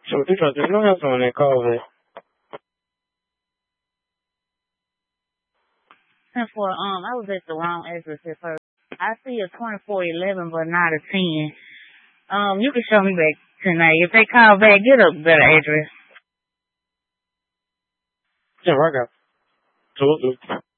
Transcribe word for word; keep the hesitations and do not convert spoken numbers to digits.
So what you trying to do? You don't have someone that call me. ten four, um, I was at the wrong address at first. I see a twenty-four eleven, but not a ten. Um, you can show me back tonight. If they call back, get a better address. Yeah, I got. So,